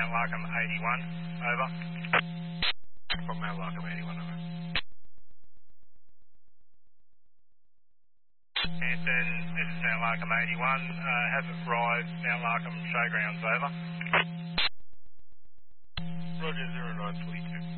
Mount Larkham 81, over. From Mount Larkham 81, over. Hanson, this is Mount Larkham 81, has arrived Mount Larkham Showgrounds, over. Roger, 0922.